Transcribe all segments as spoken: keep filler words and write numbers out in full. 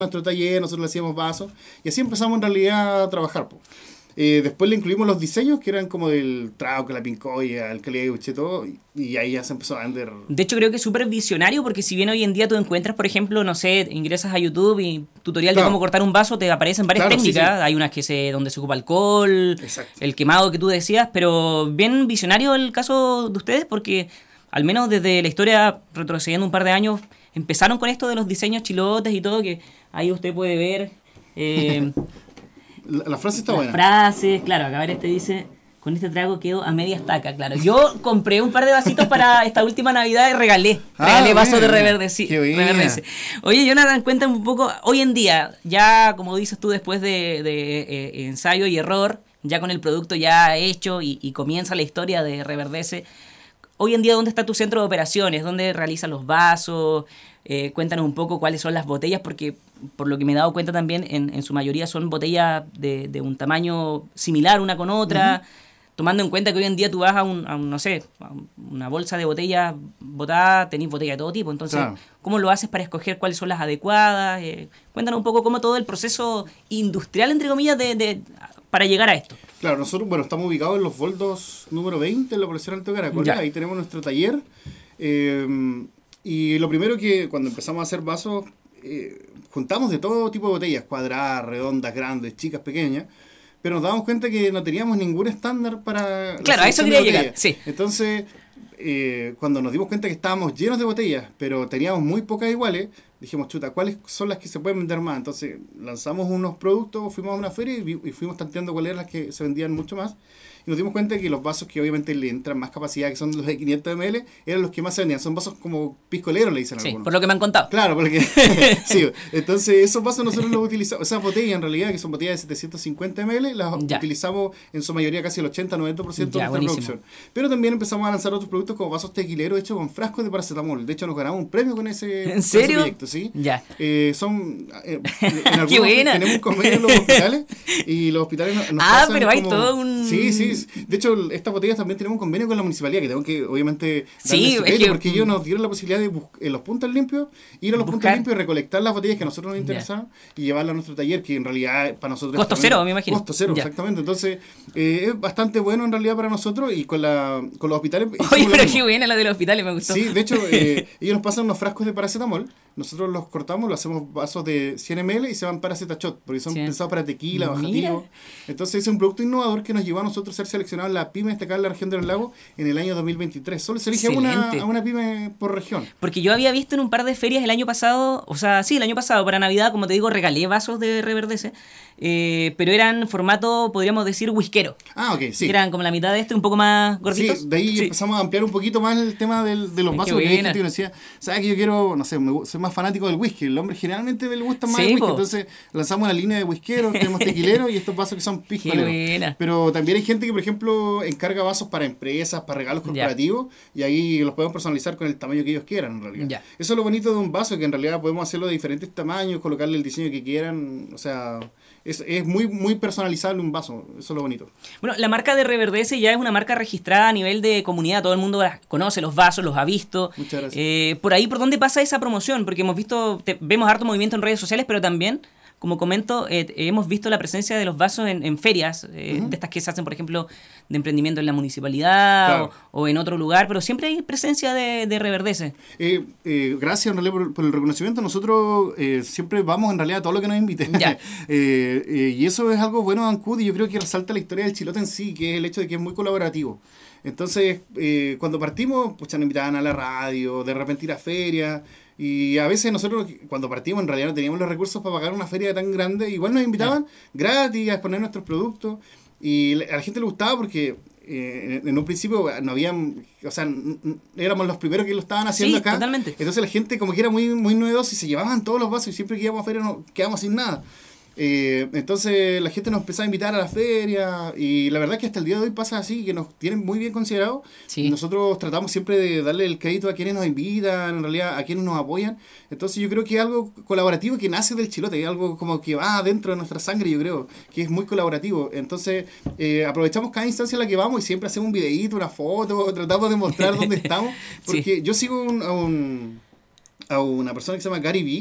nuestro taller, nosotros le hacíamos vasos, y así empezamos en realidad a trabajar, po. Eh, después le incluimos los diseños que eran como del Trauco, la Pincoya, el Caleuche, todo, y, y ahí ya se empezó a vender. De hecho, creo que es súper visionario porque si bien hoy en día tú encuentras, por ejemplo, no sé, ingresas a YouTube y tutorial Claro. de cómo cortar un vaso, te aparecen varias Claro, sí, técnicas. sí. Hay unas que se donde se ocupa alcohol, Exacto. el quemado que tú decías, pero bien visionario el caso de ustedes porque al menos desde la historia, retrocediendo un par de años, empezaron con esto de los diseños chilotes y todo, que ahí usted puede ver... Eh, La, la frase está las buena. frases, claro, acá a ver, este dice, con este trago quedo a media estaca, claro. Yo compré un par de vasitos para esta última Navidad y regalé, Ah, regalé vasos buena. de Reverdece. Qué buena. Reverdece. Oye, Jonathan, cuéntame un poco, hoy en día, ya como dices tú, después de, de eh, ensayo y error, ya con el producto ya hecho y, y comienza la historia de Reverdece, hoy en día, ¿dónde está tu centro de operaciones? ¿Dónde realizan los vasos? Eh, cuéntanos un poco cuáles son las botellas, porque por lo que me he dado cuenta también, en, en su mayoría son botellas de, de un tamaño similar una con otra, uh-huh. tomando en cuenta que hoy en día tú vas a un, a un no sé, a una bolsa de botellas botada, tenés botellas de todo tipo, entonces, claro. ¿Cómo lo haces para escoger cuáles son las adecuadas? Eh, cuéntanos un poco cómo todo el proceso industrial, entre comillas, de, de para llegar a esto. Claro, nosotros, bueno, estamos ubicados en Los Boldos número veinte, en la población Alto Caracol, ahí tenemos nuestro taller, eh, y lo primero que cuando empezamos a hacer vasos, eh, juntamos de todo tipo de botellas, cuadradas, redondas, grandes, chicas, pequeñas, pero nos damos cuenta que no teníamos ningún estándar para... Claro, a eso quería llegar, sí. Entonces, eh, cuando nos dimos cuenta que estábamos llenos de botellas, pero teníamos muy pocas iguales, dijimos, chuta, ¿cuáles son las que se pueden vender más? Entonces lanzamos unos productos, fuimos a una feria y, y fuimos tanteando cuáles eran las que se vendían mucho más. Y nos dimos cuenta que los vasos que obviamente le entran más capacidad, que son los de quinientos mililitros, eran los que más se vendían. Son vasos como piscoleros, le dicen sí, algunos. Por lo que me han contado. Claro, porque sí. Entonces esos vasos nosotros los utilizamos, esas botellas en realidad, que son botellas de setecientos cincuenta mililitros, las ya. utilizamos en su mayoría casi el ochenta a noventa por ciento ya, de nuestra buenísimo. producción. Pero también empezamos a lanzar otros productos como vasos tequileros hechos con frascos de paracetamol. De hecho nos ganamos un premio con ese, ¿En serio? Con ese proyecto, ¿sí? Ya. Eh, son eh, en algunos tenemos un convenio en los hospitales y los hospitales nos, nos ah, pasan pero hay como, todo un... Sí, sí. De hecho, estas botellas también tenemos un convenio con la municipalidad que tengo que obviamente sí, darle es que... porque ellos nos dieron la posibilidad de bus- en los puntos limpios ir a los buscar. puntos limpios y recolectar las botellas que a nosotros nos interesaban yeah. y llevarlas a nuestro taller, que en realidad para nosotros costo cero, me imagino. Costo cero, yeah. exactamente. Entonces eh, es bastante bueno en realidad para nosotros y con la con los hospitales. Oye, pero qué buena la de los hospitales, me gustó. Sí, de hecho eh, ellos nos pasan unos frascos de paracetamol, nosotros los cortamos, lo hacemos vasos de cien mililitros y se van paracetachot, porque son sí. pensados para tequila, bajativo. Entonces es un producto innovador que nos llevó a nosotros a ser seleccionados en la pyme destacada en la región de los lagos en el año dos mil veintitrés. Solo se elige a una, a una pyme por región. Porque yo había visto en un par de ferias el año pasado, o sea, sí, el año pasado para Navidad, como te digo, regalé vasos de Reverdece, eh, pero eran formato, podríamos decir, whiskero. Ah, ok, sí. Eran como la mitad de este, un poco más gorditos. Sí, de ahí sí. empezamos a ampliar un poquito más el tema del, de los vasos, porque hay gente que nos decía, ¿sabes que yo quiero, no sé, me, soy más fanático del whisky? El hombre generalmente le gusta más sí, el whisky, po. Entonces lanzamos una línea de whiskeros, tenemos tequileros y estos vasos que son piscoleros. Pero también hay gente que, por ejemplo, encarga vasos para empresas, para regalos corporativos, ya. y ahí los podemos personalizar con el tamaño que ellos quieran, en realidad. Ya. Eso es lo bonito de un vaso, que en realidad podemos hacerlo de diferentes tamaños, colocarle el diseño que quieran, o sea... Es, es muy muy personalizable un vaso, eso es lo bonito. Bueno, la marca de Reverdece ya es una marca registrada a nivel de comunidad, todo el mundo conoce los vasos, los ha visto. Muchas gracias. Eh, por ahí, ¿por dónde pasa esa promoción? Porque hemos visto, te, vemos harto movimiento en redes sociales, pero también, como comento, eh, hemos visto la presencia de los vasos en, en ferias, eh, uh-huh. de estas que se hacen, por ejemplo, de emprendimiento en la municipalidad claro. o, o en otro lugar, pero siempre hay presencia de, de Reverdece. Eh, eh, gracias, en realidad, por, por el reconocimiento. Nosotros eh, siempre vamos, en realidad, a todo lo que nos inviten. eh, eh, y eso es algo bueno de Ancud, y yo creo que resalta la historia del chilote en sí, que es el hecho de que es muy colaborativo. Entonces, eh, cuando partimos, pues nos invitaban a la radio, de repente ir a ferias. Y a veces nosotros, cuando partimos, en realidad no teníamos los recursos para pagar una feria tan grande. Igual nos invitaban yeah. gratis a exponer nuestros productos. Y a la gente le gustaba porque eh, en un principio no habían... O sea, n- n- éramos los primeros que lo estaban haciendo sí, acá. Totalmente. Entonces la gente como que era muy, muy novedosa y se llevaban todos los vasos. Y siempre que íbamos a feria no, quedábamos sin nada. Eh, entonces la gente nos empezó a invitar a la feria y la verdad es que hasta el día de hoy pasa así, que nos tienen muy bien considerados. Sí. Nosotros tratamos siempre de darle el crédito a quienes nos invitan, en realidad a quienes nos apoyan. Entonces yo creo que es algo colaborativo que nace del chilote, es algo como que va dentro de nuestra sangre, yo creo, que es muy colaborativo. Entonces eh, aprovechamos cada instancia en la que vamos y siempre hacemos un videíto, una foto, tratamos de mostrar dónde estamos, porque sí. yo sigo un, a, un, a una persona que se llama Gary Vee,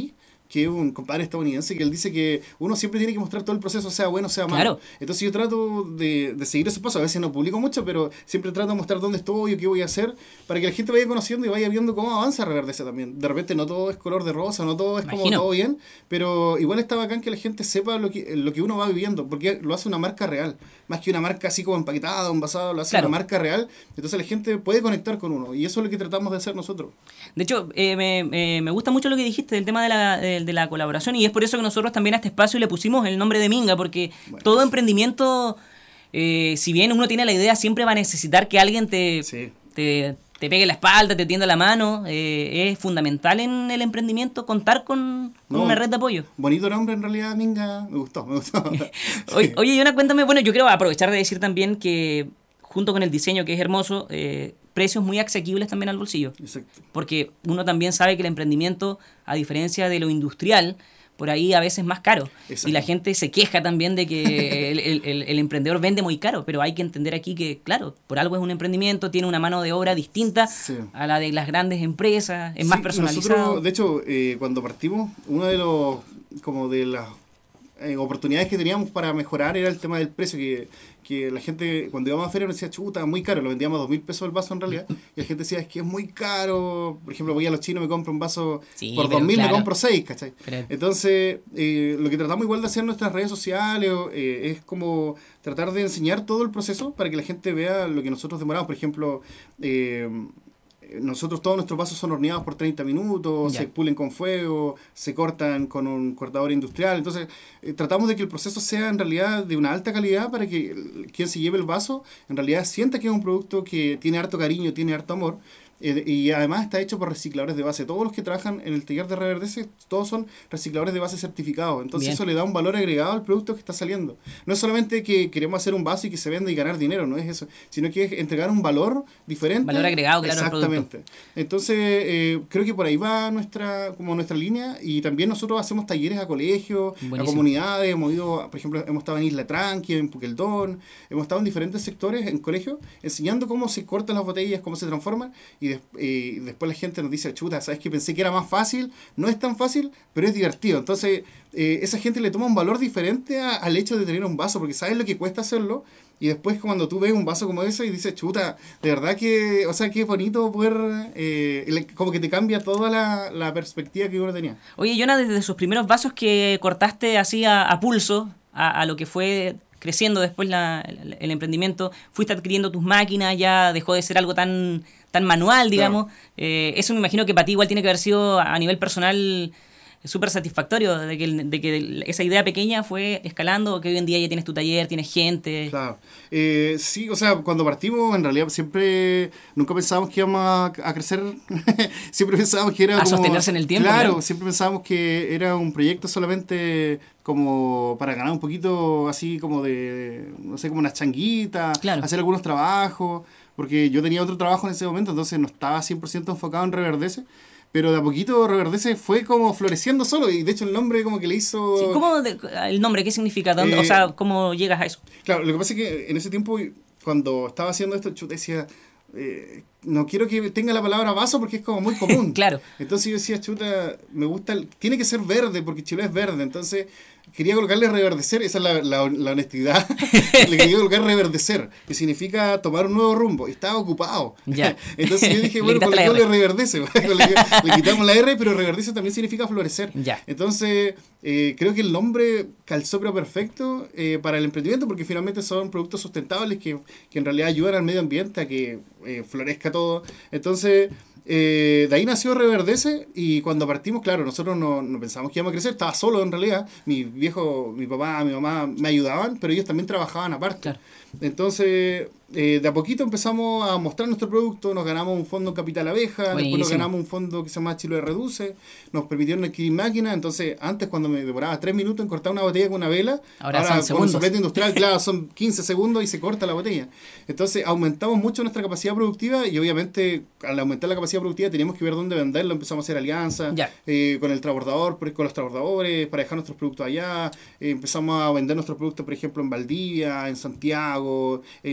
que es un compadre estadounidense, que él dice que uno siempre tiene que mostrar todo el proceso, sea bueno, sea malo. Claro. Entonces yo trato de, de seguir ese paso. A veces no publico mucho, pero siempre trato de mostrar dónde estoy o qué voy a hacer, para que la gente vaya conociendo y vaya viendo cómo avanza Reverdece también. De repente no todo es color de rosa, no todo es Imagino. como todo bien, pero igual está bacán que la gente sepa lo que, lo que uno va viviendo, porque lo hace una marca real. Más que una marca así como empaquetada, envasada, lo hace Claro. una marca real. Entonces la gente puede conectar con uno. Y eso es lo que tratamos de hacer nosotros. De hecho, eh, me, me, me gusta mucho lo que dijiste del tema de la, de, de la colaboración, y es por eso que nosotros también a este espacio le pusimos el nombre de Minga, porque Bueno, todo sí. emprendimiento, eh, si bien uno tiene la idea, siempre va a necesitar que alguien te, Sí. te, te pegue la espalda, te tienda la mano. Eh, es fundamental en el emprendimiento contar con, con No. una red de apoyo. Bonito nombre en realidad, Minga. Me gustó, me gustó. Oye, oye, Jonah, cuéntame, bueno, yo quiero aprovechar de decir también que junto con el diseño, que es hermoso, eh, precios muy asequibles también al bolsillo. Exacto. Porque uno también sabe que el emprendimiento, a diferencia de lo industrial, por ahí a veces es más caro. Exacto. Y la gente se queja también de que el, el- el- el emprendedor vende muy caro, pero hay que entender aquí que, claro, por algo es un emprendimiento, tiene una mano de obra distinta Sí. a la de las grandes empresas, es más Sí, personalizado. Nosotros, de hecho, eh, cuando partimos, una de los como de las eh, oportunidades que teníamos para mejorar era el tema del precio, que, que la gente cuando íbamos a feria nos decía, chuta, muy caro, lo vendíamos a dos mil pesos el vaso en realidad, y la gente decía, es que es muy caro, por ejemplo, voy a los chinos, me compro un vaso Sí, por pero dos mil, claro. me compro seis, ¿cachai? Pero- Entonces, eh, lo que tratamos igual de hacer en nuestras redes sociales eh, es como tratar de enseñar todo el proceso para que la gente vea lo que nosotros demoramos, por ejemplo, eh, nosotros todos nuestros vasos son horneados por treinta minutos, Ya. se pulen con fuego, se cortan con un cortador industrial. Entonces, eh, tratamos de que el proceso sea en realidad de una alta calidad para que el- quien se lleve el vaso en realidad sienta que es un producto que tiene harto cariño, tiene harto amor. Eh, y además está hecho por recicladores de base. Todos los que trabajan en el taller de Reverdece, todos son recicladores de base certificados. Entonces Bien. eso le da un valor agregado al producto que está saliendo. No es solamente que queremos hacer un vaso y que se venda y ganar dinero, no es eso, sino que es entregar un valor diferente. Valor agregado, claro, al producto. Exactamente. Entonces, eh, creo que por ahí va nuestra como nuestra línea, y también nosotros hacemos talleres a colegios, a Buenísimo. comunidades, hemos ido, por ejemplo, hemos estado en Isla Tranqui, en Puqueldón, hemos estado en diferentes sectores, en colegios, enseñando cómo se cortan las botellas, cómo se transforman, y, des- eh, después la gente nos dice, chuta, ¿sabes que pensé que era más fácil? No es tan fácil, pero es divertido. Entonces, eh, esa gente le toma un valor diferente a- al hecho de tener un vaso, porque sabes lo que cuesta hacerlo. Y después cuando tú ves un vaso como ese y dices, chuta, de verdad que, o sea, qué bonito poder, eh, le- como que te cambia toda la, la perspectiva que uno tenía. Oye, Jonah, desde esos primeros vasos que cortaste así a, a pulso, a, a lo que fue creciendo después la- el, el emprendimiento, fuiste adquiriendo tus máquinas, ya dejó de ser algo tan, tan manual, digamos. Eh, eso me imagino que para ti igual tiene que haber sido a nivel personal súper satisfactorio, de que, el- de que esa idea pequeña fue escalando, que hoy en día ya tienes tu taller, tienes gente. Claro. Eh, sí, o sea, cuando partimos, en realidad siempre, nunca pensábamos que íbamos a, a crecer, siempre pensábamos que era A como... sostenerse en el tiempo, Claro, claro. siempre pensábamos que era un proyecto solamente como para ganar un poquito así como de, no sé, como unas changuitas, Claro. hacer algunos trabajos, porque yo tenía otro trabajo en ese momento, entonces no estaba cien por ciento enfocado en Reverdece. Pero de a poquito Reverdece fue como floreciendo solo, y de hecho el nombre como que le hizo... Sí, ¿cómo de- el nombre? ¿Qué significa? ¿Dónde- Eh, o sea, ¿cómo llegas a eso? Claro, lo que pasa es que en ese tiempo, cuando estaba haciendo esto, yo decía, eh, no quiero que tenga la palabra vaso porque es como muy común. Claro. Entonces yo decía, chuta, me gusta, el- tiene que ser verde porque Chiloé es verde. Entonces quería colocarle reverdecer, esa es la, la, la honestidad. Le quería colocar reverdecer, que significa tomar un nuevo rumbo. Y estaba ocupado. Ya. Entonces yo dije, Le bueno, quitaste la coloquémosle R. reverdece. le, le quitamos la R, pero reverdece también significa florecer. Ya. Entonces, eh, creo que el nombre calzó pero perfecto eh, para el emprendimiento, porque finalmente son productos sustentables que, que en realidad ayudan al medio ambiente a que eh, florezca todo. Entonces, eh, de ahí nació Reverdece, y cuando partimos, claro, nosotros no, no pensábamos que íbamos a crecer, estaba solo en realidad. Mi viejo, mi papá, mi mamá me ayudaban, pero ellos también trabajaban aparte. Claro. Entonces, eh, de a poquito empezamos a mostrar nuestro producto, nos ganamos un fondo en Capital Abeja, después nos Buenísimo. ganamos un fondo que se llama Chiloé Reduce, nos permitieron adquirir máquinas. Entonces antes, cuando me demoraba tres minutos en cortar una botella con una vela, Ahora son con un segundos. soplete industrial, claro, son quince segundos y se corta la botella. Entonces aumentamos mucho nuestra capacidad productiva, y obviamente al aumentar la capacidad productiva teníamos que ver dónde venderlo, empezamos a hacer alianzas Ya. eh, con el transbordador, por- con los transbordadores, para dejar nuestros productos allá. Eh, empezamos a vender nuestros productos, por ejemplo, en Valdivia, en Santiago, en diferentes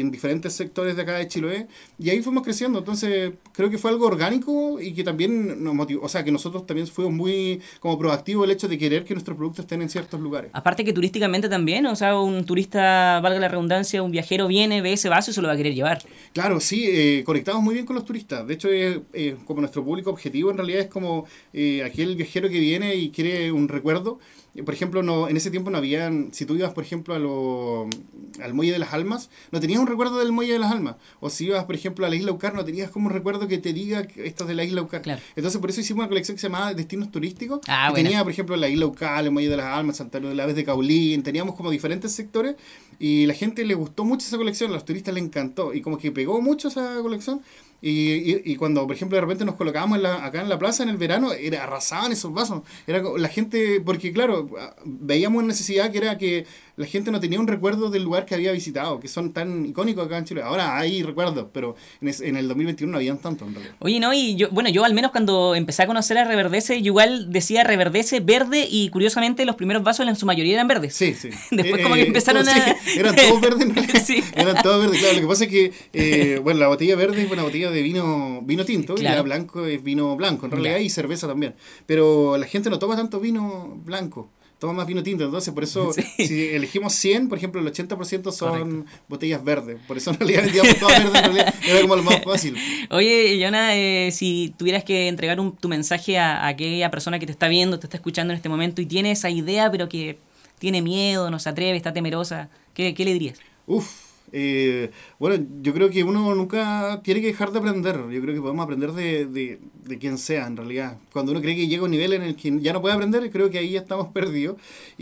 diferentes sectores de acá de Chiloé, y ahí fuimos creciendo. Entonces creo que fue algo orgánico y que también nos motivó, o sea, que nosotros también fuimos muy como proactivos el hecho de querer que nuestros productos estén en ciertos lugares. Aparte que turísticamente también, o sea, un turista, valga la redundancia, un viajero viene, ve ese vaso y se lo va a querer llevar. Claro, sí, eh, conectamos muy bien con los turistas. De hecho, es eh, como nuestro público objetivo en realidad es como eh, aquel viajero que viene y quiere un recuerdo. Por ejemplo, no, en ese tiempo no habían, si tú ibas, por ejemplo, a lo, al Muelle de las Almas, no tenías un recuerdo del Muelle de las Almas. O si ibas, por ejemplo, a la Isla Ucar, no tenías como un recuerdo que te diga que esto es de la Isla Ucar. Claro. Entonces, por eso hicimos una colección que se llamaba Destinos Turísticos. Ah, que bueno. tenía, por ejemplo, la Isla Ucar, el Muelle de las Almas, Santa Cruz de la Vez de Caulín. Teníamos como diferentes sectores y la gente le gustó mucho esa colección, a los turistas les encantó y como que pegó mucho esa colección. Y, y, y cuando, por ejemplo, de repente nos colocábamos en la, acá en la plaza en el verano, era, arrasaban esos vasos. Era co- la gente, porque claro, veíamos una necesidad que era que la gente no tenía un recuerdo del lugar que había visitado, que son tan icónicos acá en Chile. Ahora hay recuerdos, pero en, es- en el dos mil veintiuno no habían tanto en realidad. Oye, no, y yo, bueno, yo al menos cuando empecé a conocer a Reverdece, yo igual decía Reverdece verde y curiosamente los primeros vasos en su mayoría eran verdes. Sí, sí. Después Eh, como que eh, empezaron sí, a... eran todos verdes en realidad. Sí. Eran todos verdes, claro. Lo que pasa es que, eh, bueno, la botella verde es una botella de vino vino tinto y Claro. la blanco es vino blanco, en realidad, Ya. y cerveza también. Pero la gente no toma tanto vino blanco, toma más vino tinto. Entonces, por eso, Sí. si elegimos cien, por ejemplo, el ochenta por ciento son Correcto. botellas verdes. Por eso en realidad vendíamos todas verdes, en realidad era como lo más fácil. Oye, Jonah, eh, si tuvieras que entregar un, tu mensaje a, a aquella persona que te está viendo, te está escuchando en este momento y tiene esa idea, pero que tiene miedo, no se atreve, está temerosa, ¿qué, qué le dirías? Uf, eh, bueno, yo creo que uno nunca tiene que dejar de aprender. Yo creo que podemos aprender de, de, de quien sea, en realidad. Cuando uno cree que llega a un nivel en el que ya no puede aprender, creo que ahí ya estamos perdidos.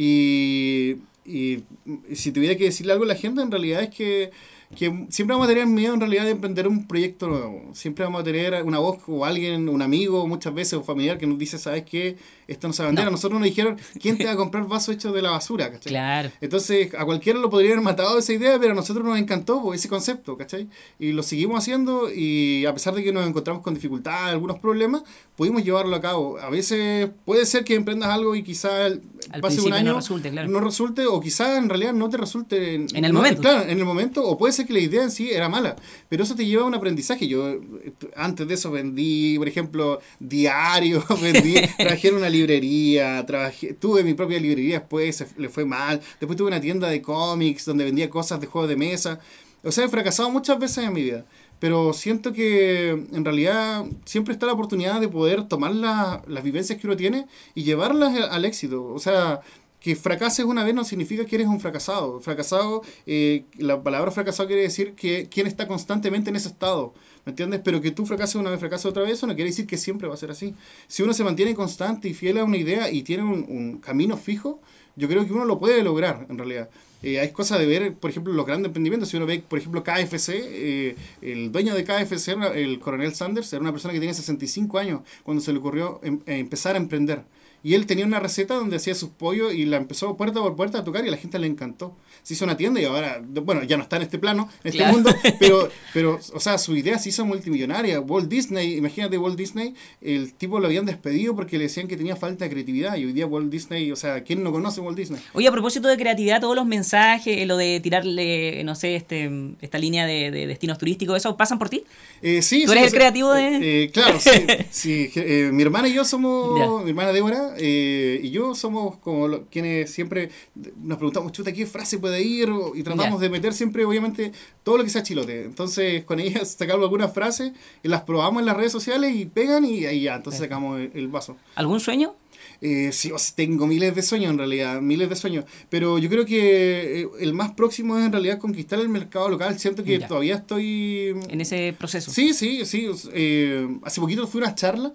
Y, y si tuviera que decirle algo a la gente, en realidad es que, que siempre vamos a tener miedo en realidad de emprender un proyecto nuevo. Siempre vamos a tener una voz o alguien, un amigo, muchas veces, un familiar que nos dice, ¿sabes qué? Esto no se va a vender. No. A nosotros nos dijeron, ¿quién te va a comprar vasos hechos de la basura? ¿Cachai? Claro. Entonces, a cualquiera lo podría haber matado esa idea, pero a nosotros nos encantó po, ese concepto, ¿cachai? Y lo seguimos haciendo y a pesar de que nos encontramos con dificultades, algunos problemas, pudimos llevarlo a cabo. A veces puede ser que emprendas algo y quizá el- Al pase un principio año no resulte, claro. no resulte, o quizá en realidad no te resulte en, En el no- momento. Claro, en el momento, o puede ser que la idea en sí era mala, pero eso te lleva a un aprendizaje. Yo eh, antes de eso vendí, por ejemplo, diarios, vendí, trabajé en una librería, trabajé, tuve mi propia librería, después se- le fue mal, después tuve una tienda de cómics donde vendía cosas de juegos de mesa. O sea, he fracasado muchas veces en mi vida, pero siento que en realidad siempre está la oportunidad de poder tomar la- las vivencias que uno tiene y llevarlas a- al éxito. O sea, que fracases una vez no significa que eres un fracasado. Fracasado, eh, la palabra fracasado quiere decir que quien está constantemente en ese estado, ¿me entiendes? Pero que tú fracases una vez, fracases otra vez, eso no quiere decir que siempre va a ser así. Si uno se mantiene constante y fiel a una idea y tiene un, un camino fijo, yo creo que uno lo puede lograr, en realidad. Eh, hay cosas de ver, por ejemplo, los grandes emprendimientos. Si uno ve, por ejemplo, K F C, eh, el dueño de K F C, era el coronel Sanders, era una persona que tenía sesenta y cinco años cuando se le ocurrió em- eh, empezar a emprender. Y él tenía una receta donde hacía sus pollos y la empezó puerta por puerta a tocar y a la gente le encantó. Se hizo una tienda y ahora, bueno, ya no está en este plano, en este Claro. mundo, pero, pero, o sea, su idea se hizo multimillonaria. Walt Disney, imagínate Walt Disney, el tipo lo habían despedido porque le decían que tenía falta de creatividad y hoy día Walt Disney, o sea, ¿quién no conoce Walt Disney? Oye, a propósito de creatividad, todos los mensajes, eh, lo de tirarle, no sé, este esta línea de, de destinos turísticos, ¿eso pasan por ti? Eh, sí, ¿Tú sí, eres o el sea, creativo de...? eh, eh, claro, sí. sí eh, mi hermana y yo somos, Ya. mi hermana Débora eh, y yo somos como lo- quienes siempre nos preguntamos, chuta, ¿qué frase puede ir? Y tratamos Ya. de meter siempre, obviamente, todo lo que sea chilote. Entonces, con ellas sacamos algunas frases y las probamos en las redes sociales y pegan y ahí ya, entonces sacamos el, el vaso. ¿Algún sueño? Eh, sí, o sea, tengo miles de sueños en realidad, miles de sueños, pero yo creo que eh, el más próximo es en realidad conquistar el mercado local. Siento que Ya. todavía estoy... En ese proceso. Sí, sí, sí. Eh, hace poquito fui a unas charlas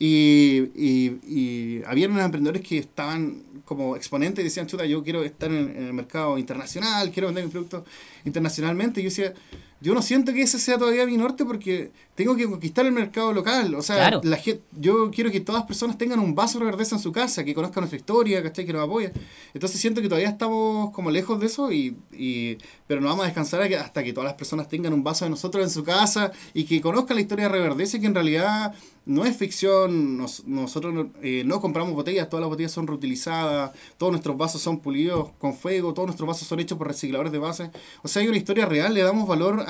y, y, y había unos emprendedores que estaban como exponentes y decían, chuta, yo quiero estar en, en el mercado internacional, quiero vender mi producto internacionalmente. Y yo decía, yo no siento que ese sea todavía mi norte porque tengo que conquistar el mercado local. O sea, Claro. la gente, yo quiero que todas las personas tengan un vaso de Reverdece en su casa, que conozcan nuestra historia, ¿cachai? Que nos apoyen. Entonces siento que todavía estamos como lejos de eso, y, y pero no vamos a descansar a que- hasta que todas las personas tengan un vaso de nosotros en su casa y que conozcan la historia de Reverdece, que en realidad no es ficción. Nos- nosotros no, eh, no compramos botellas, todas las botellas son reutilizadas, todos nuestros vasos son pulidos con fuego, todos nuestros vasos son hechos por recicladores de bases. O sea, hay una historia real, le damos valor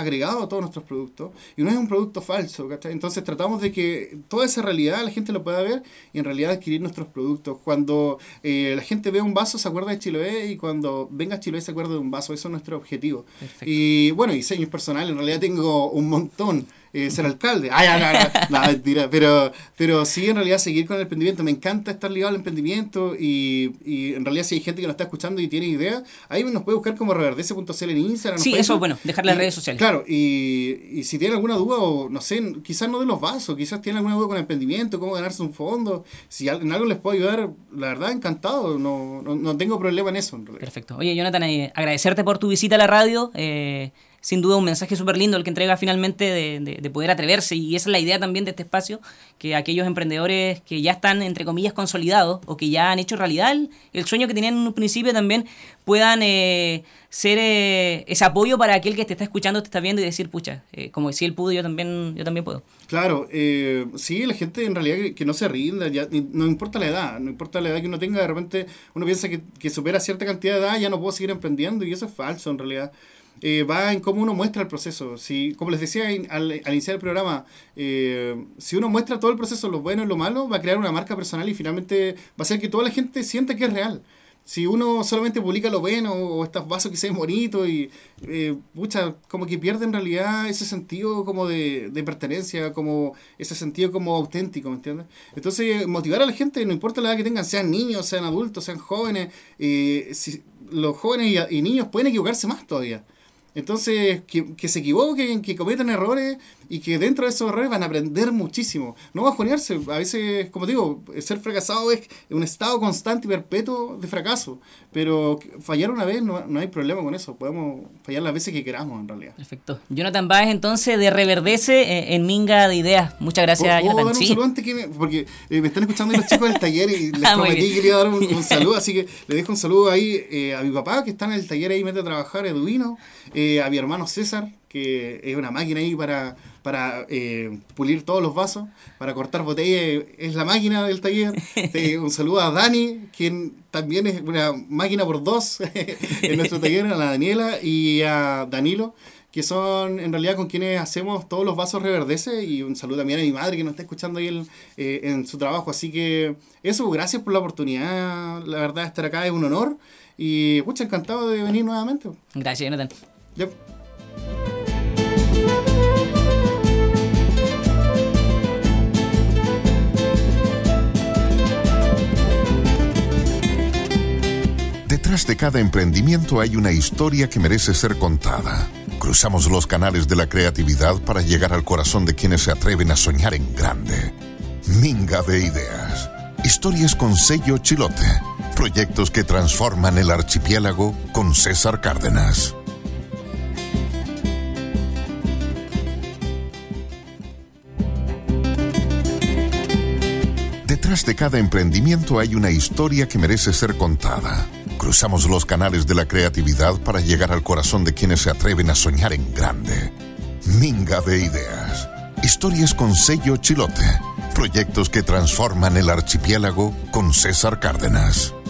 agregado a todos nuestros productos y no es un producto falso, ¿cachai? Entonces tratamos de que toda esa realidad la gente lo pueda ver y en realidad adquirir nuestros productos. Cuando eh, la gente ve un vaso se acuerda de Chiloé y cuando venga a Chiloé se acuerda de un vaso. Eso es nuestro objetivo. Perfecto. Y bueno, diseños personales, en realidad tengo un montón. Eh, ser alcalde. Ay, ay, ay, ay. No, mentira. Pero, pero sí, en realidad, seguir con el emprendimiento. Me encanta estar ligado al emprendimiento y, y en realidad, si hay gente que nos está escuchando y tiene ideas, ahí nos puede buscar como reverdece punto c l en Instagram. Sí, eso es bueno, dejar las redes sociales. Claro, y, y si tienen alguna duda, o no sé, quizás no de los vasos, quizás tienen alguna duda con el emprendimiento, cómo ganarse un fondo, si en algo les puedo ayudar, la verdad, encantado. No, no, no tengo problema en eso. En Perfecto. Oye, Jonathan, eh, agradecerte por tu visita a la radio. Eh, Sin duda un mensaje súper lindo el que entrega finalmente de, de, de poder atreverse, y esa es la idea también de este espacio, que aquellos emprendedores que ya están, entre comillas, consolidados o que ya han hecho realidad el, el sueño que tenían en un principio también puedan eh, ser eh, ese apoyo para aquel que te está escuchando, te está viendo y decir, pucha, eh, como si él pudo, yo también, yo también puedo. Claro, eh, sí, la gente en realidad que, que no se rinda, ya, no importa la edad, no importa la edad que uno tenga, de repente uno piensa que, que supera cierta cantidad de edad, ya no puedo seguir emprendiendo, y eso es falso en realidad. Eh, va en cómo uno muestra el proceso. Si, como les decía in, al, al iniciar el programa, eh, si uno muestra todo el proceso, lo bueno y lo malo, va a crear una marca personal y finalmente va a hacer que toda la gente sienta que es real. Si uno solamente publica lo bueno o estos vasos que se ven bonitos y eh, pucha, como que pierde en realidad ese sentido como de, de pertenencia, como ese sentido como auténtico, ¿me entiendes? Entonces, motivar a la gente, no importa la edad que tengan, sean niños, sean adultos, sean jóvenes, eh, si, los jóvenes y, y niños pueden equivocarse más todavía. Entonces, que, que se equivoquen, que cometan errores y que dentro de esos errores van a aprender muchísimo. No bajonearse. A veces, como digo, ser fracasado es un estado constante y perpetuo de fracaso. Pero fallar una vez no, no hay problema con eso. Podemos fallar las veces que queramos, en realidad. Perfecto. Jonathan Báez, entonces, de Reverdece eh, en Minga de Ideas. Muchas gracias, ¿Puedo Jonathan. dar un ¿Sí? saludo antes que me, porque eh, me están escuchando los chicos del taller y les ah, prometí que quería dar un, un saludo. Así que le dejo un saludo ahí eh, a mi papá, que está en el taller ahí, mete a trabajar, Eduino. Eh, a mi hermano César, que es una máquina ahí para, para eh, pulir todos los vasos, para cortar botellas, es la máquina del taller. Eh, un saludo a Dani, quien también es una máquina por dos en nuestro taller, a la Daniela y a Danilo, que son en realidad con quienes hacemos todos los vasos Reverdece, y un saludo también a mi madre que nos está escuchando ahí en, eh, en su trabajo. Así que eso, gracias por la oportunidad, la verdad estar acá es un honor y pucha, encantado de venir nuevamente. Gracias, Jonathan. Yep. Detrás de cada emprendimiento hay una historia que merece ser contada. Cruzamos los canales de la creatividad para llegar al corazón de quienes se atreven a soñar en grande. Minga de Ideas. Historias con sello Chilote. Proyectos que transforman el archipiélago con César Cárdenas. Detrás de cada emprendimiento hay una historia que merece ser contada. Cruzamos los canales de la creatividad para llegar al corazón de quienes se atreven a soñar en grande. Minga de Ideas. Historias con sello Chilote. Proyectos que transforman el archipiélago con César Cárdenas.